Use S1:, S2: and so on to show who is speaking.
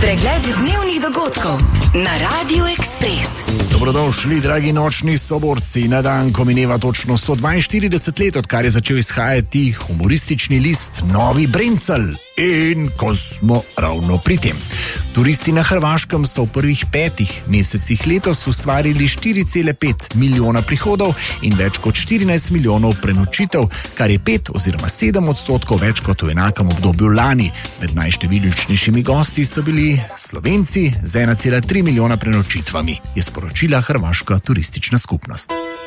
S1: Pregled dnevnih dogodkov na Radio Ekspres.
S2: Dobrodošli, dragi nočni soborci, na dan, ko mineva točno 142 let, odkar je začel izhajati humoristični list Novi Brencelj. In ko smo ravno pri tem. Turisti na Hrvaškem so v prvih 5 mesecih letos ustvarili 4,5 milijona prihodov in več kot 14 milijonov prenočitev, kar je 5 oziroma 7% več kot v enakem obdobju lani. Med najštevilčnejšimi gosti so bili Slovenci z 1,3 milijona prenočitvami, je sporočila hrvaška turistična skupnost.